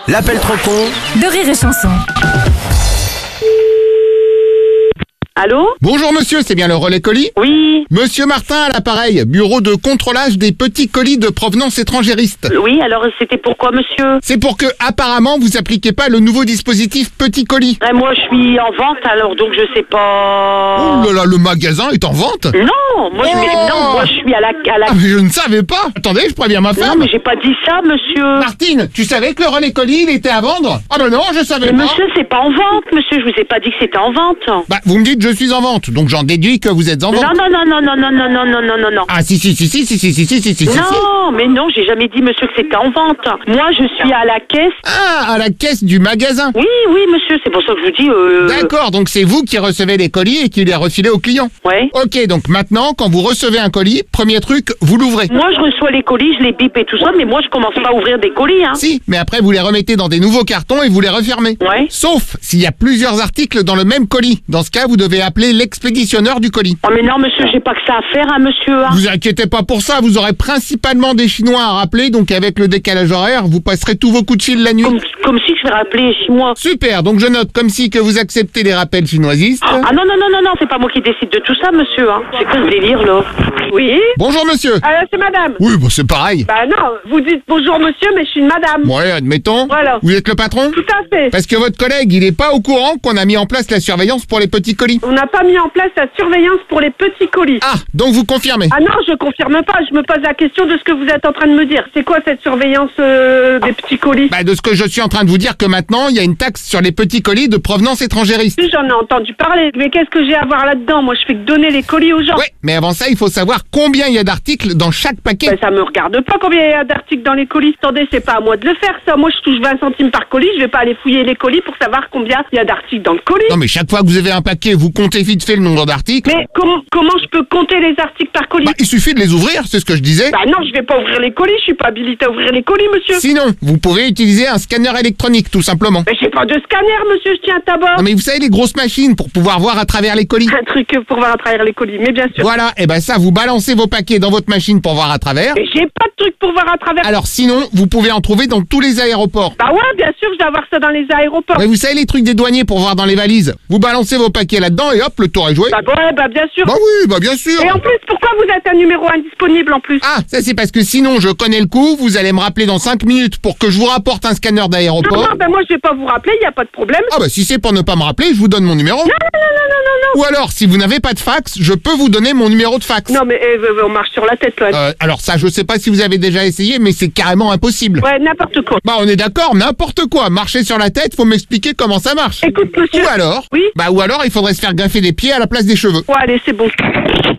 L'appel trop con de Rire et Chanson. Allô? Bonjour monsieur, c'est bien le relais colis? Oui. Monsieur Martin à l'appareil, bureau de contrôlage des petits colis de provenance étrangériste. Oui, alors c'était pourquoi, monsieur? C'est pour que, apparemment, vous appliquez pas le nouveau dispositif petit colis. Moi, je suis en vente, alors donc je sais pas... Oh là là, le magasin est en vente? Non, moi, je suis à la... Ah mais je ne savais pas. Attendez, je préviens ma Non, femme. mais j'ai pas dit ça, monsieur. Martine, tu savais que le relais colis, il était à vendre? Ah ben non, je savais Mais pas. monsieur, c'est pas en vente, monsieur, je vous ai pas dit que c'était en vente. Bah, vous me dites je suis en vente, donc j'en déduis que vous êtes en vente. Non. Ah si. Non, mais non, j'ai jamais dit, monsieur, que c'était en vente. Moi, je suis à la caisse. Ah, à la caisse du magasin. Oui, monsieur, c'est pour ça que je vous dis... D'accord, donc c'est vous qui recevez les colis et qui les refilez aux clients. Ouais. Ok, donc maintenant, quand vous recevez un colis, premier truc, vous l'ouvrez. Moi, je reçois les colis, je les bip et tout ça, mais moi, je commence pas à ouvrir des colis, hein. Si, mais après vous les remettez dans des nouveaux cartons et vous les refermez. Ouais. Sauf s'il y a plusieurs articles dans le même colis. Dans ce cas, vous devez appeler l'expéditionneur du colis. Oh, mais non, monsieur, j'ai pas que ça à faire, hein, monsieur. Hein. Vous inquiétez pas pour ça, vous aurez principalement des Chinois à rappeler, donc avec le décalage horaire, vous passerez tous vos coups de fil la nuit. Comme si je vais rappeler les Chinois. Super, donc je note comme si que vous acceptez les rappels chinoisistes. Ah non, c'est pas moi qui décide de tout ça, monsieur. Hein. C'est quoi ce délire, là? Oui. Bonjour monsieur. C'est madame. Oui, bah c'est pareil. Bah non, vous dites bonjour monsieur, mais je suis une madame. Ouais, admettons. Voilà. Vous êtes le patron? Tout à fait. Parce que votre collègue, il est pas au courant qu'on a mis en place la surveillance pour les petits colis. On n'a pas mis en place la surveillance pour les petits colis. Ah, donc vous confirmez? Ah non, je confirme pas. Je me pose la question de ce que vous êtes en train de me dire. C'est quoi cette surveillance des petits colis? Bah de ce que je suis en train de vous dire que maintenant, il y a une taxe sur les petits colis de provenance étrangériste. Oui, j'en ai entendu parler. Mais qu'est-ce que j'ai à voir là-dedans? Moi, je fais que donner les colis aux gens. Ouais, mais avant ça, il faut savoir combien il y a d'articles dans chaque paquet. Ben, ça me regarde pas combien il y a d'articles dans les colis. Attendez, c'est pas à moi de le faire, ça. Moi, je touche 20 centimes par colis. Je vais pas aller fouiller les colis pour savoir combien il y a d'articles dans le colis. Non mais chaque fois que vous avez un paquet, vous comptez vite fait le nombre d'articles. Mais comment je peux compter les articles par colis? Bah, il suffit de les ouvrir, c'est ce que je disais. Bah non, je vais pas ouvrir les colis. Je suis pas habilité à ouvrir les colis, monsieur. Sinon, vous pouvez utiliser un scanner électronique, tout simplement. Mais j'ai pas de scanner, monsieur. Je tiens un tabac. Non mais vous savez les grosses machines pour pouvoir voir à travers les colis. Un truc pour voir à travers les colis, mais bien sûr. Voilà, et ben ça, vous balancez vos paquets dans votre machine pour voir à travers. Mais j'ai pas de truc pour voir à travers. Alors sinon, vous pouvez en trouver dans tous les aéroports. Bah ouais, bien sûr, je dois avoir ça dans les aéroports. Mais vous savez les trucs des douaniers pour voir dans les valises. Vous balancez vos paquets là-dedans et hop, le tour est joué. Bah ouais, bah bien sûr. Bah oui, bah bien sûr. Et en plus, pourquoi vous êtes un numéro indisponible en plus? Ah, ça c'est parce que sinon je connais le coup, vous allez me rappeler dans 5 minutes pour que je vous rapporte un scanner d'aéroport. Non, bah moi je vais pas vous rappeler, y a pas de problème. Ah bah si c'est pour ne pas me rappeler, je vous donne mon numéro. Non. Ou alors, si vous n'avez pas de fax, je peux vous donner mon numéro de fax. Non mais on marche sur la tête là. Alors ça, je sais pas si vous avez déjà essayé, mais c'est carrément impossible. Ouais, n'importe quoi. Bah on est d'accord, n'importe quoi. Marcher sur la tête, faut m'expliquer comment ça marche. Écoute monsieur. Ou alors, Oui. Ou alors il faudrait se faire greffer des pieds à la place des cheveux. Ouais, allez, c'est bon.